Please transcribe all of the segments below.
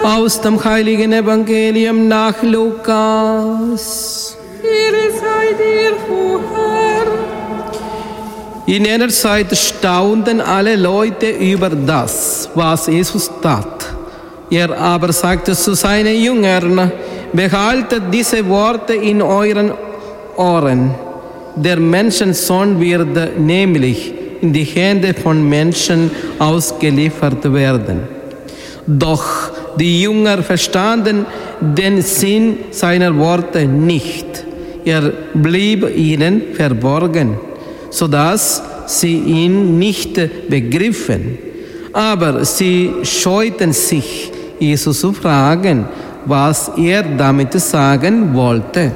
Aus dem heiligen Evangelium nach Lukas. Ehre sei dir, o Herr. In jener Zeit staunten alle Leute über das, was Jesus tat. Er aber sagte zu seinen Jüngern: Behaltet diese Worte in euren Ohren. Der Menschensohn wird nämlich in die Hände von Menschen ausgeliefert werden. Doch die Jünger verstanden den Sinn seiner Worte nicht. Er blieb ihnen verborgen, sodass sie ihn nicht begriffen. Aber sie scheuten sich, Jesus zu fragen, was er damit sagen wollte.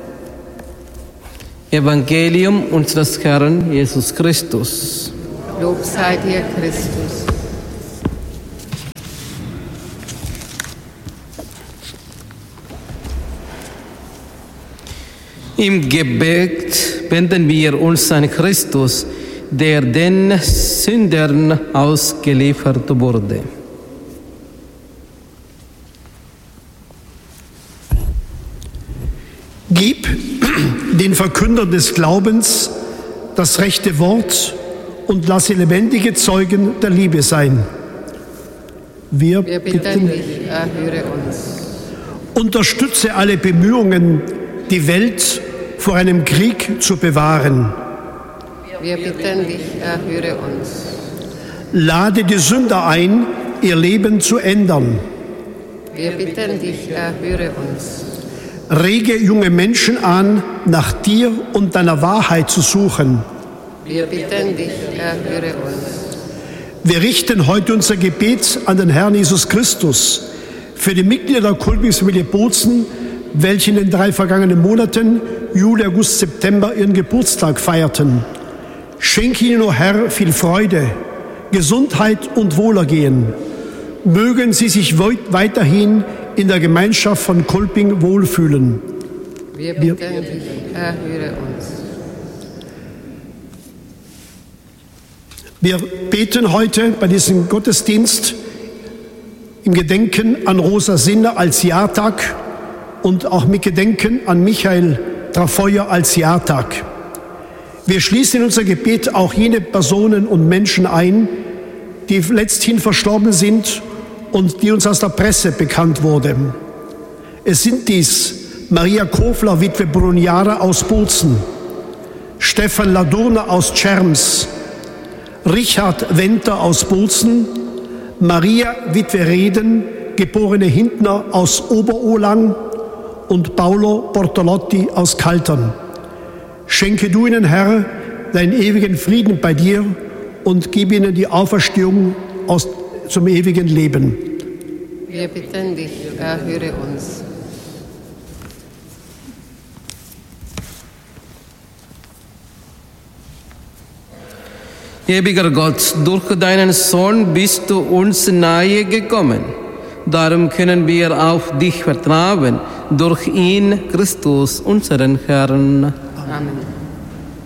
Evangelium unseres Herrn Jesus Christus. Lob sei dir, Christus. Im Gebet wenden wir uns an Christus, der den Sündern ausgeliefert wurde. Gib den Verkündern des Glaubens das rechte Wort und lass sie lebendige Zeugen der Liebe sein. Wir bitten dich, erhöre uns. Unterstütze alle Bemühungen, die Welt vor einem Krieg zu bewahren. Wir bitten dich, erhöre uns. Lade die Sünder ein, ihr Leben zu ändern. Wir bitten dich, erhöre uns. Rege junge Menschen an, nach dir und deiner Wahrheit zu suchen. Wir bitten dich, erhöre uns. Wir richten heute unser Gebet an den Herrn Jesus Christus für die Mitglieder der Kolpingsfamilie Bozen, welche in den 3 vergangenen Monaten, Juli, August, September, ihren Geburtstag feierten. Schenke ihnen, o Herr, viel Freude, Gesundheit und Wohlergehen. Mögen sie sich weiterhin in der Gemeinschaft von Kolping wohlfühlen. Wir bitten dich, erhöre uns. Wir beten heute bei diesem Gottesdienst im Gedenken an Rosa Sinner als Jahrtag und auch mit Gedenken an Michael Trafeuer als Jahrtag. Wir schließen in unser Gebet auch jene Personen und Menschen ein, die letzthin verstorben sind und die uns aus der Presse bekannt wurden. Es sind dies Maria Kofler, Witwe Brunjara aus Bozen, Stefan Ladurner aus Czerms, Richard Wenter aus Bozen, Maria Witwe Reden, geborene Hintner aus Oberohlang und Paolo Bortolotti aus Kaltern. Schenke du ihnen, Herr, deinen ewigen Frieden bei dir und gib ihnen die Auferstehung zum ewigen Leben. Wir bitten dich, erhöre uns. Ewiger Gott, durch deinen Sohn bist du uns nahe gekommen. Darum können wir auf dich vertrauen, durch ihn, Christus, unseren Herrn. Amen.